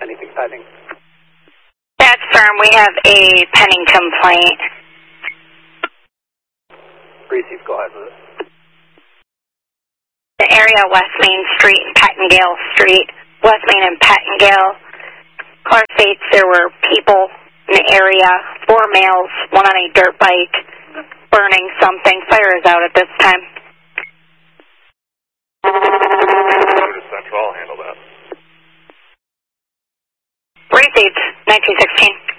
Anything pending? That's firm. We have a pending complaint. Receive, go ahead with it. The area West Main Street and Pettingale Street. West Main and Pettingale. Car states there were people in the area, 4 males, one on a dirt bike, burning something. Fire is out at this time. Central, I'll handle that. Received, 1916.